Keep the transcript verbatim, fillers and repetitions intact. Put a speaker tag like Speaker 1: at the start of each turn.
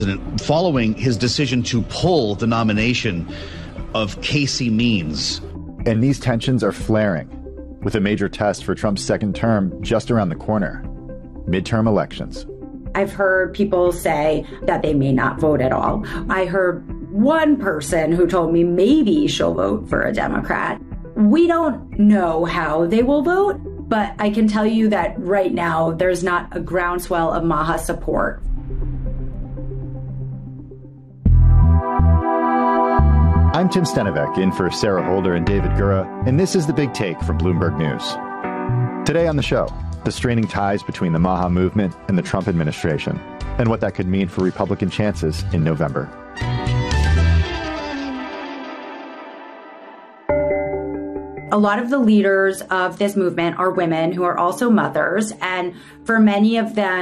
Speaker 1: Following his decision to pull the nomination of Casey Means.
Speaker 2: And these tensions are flaring, with a major test for Trump's second term just around the corner, midterm elections.
Speaker 3: I've heard people say that they may not vote at all. I heard one person who told me maybe she'll vote for a Democrat. We don't know how they will vote, but I can tell you that right now there's not a groundswell of Maha support.
Speaker 2: I'm Tim Stenovec, in for Sarah Holder and David Gura, and this is The Big Take from Bloomberg News. Today on the show, the straining ties between the Maha movement and the Trump administration, and what that could mean for Republican chances in November.
Speaker 3: A lot of the leaders of this movement are women who are also mothers, and for many of them,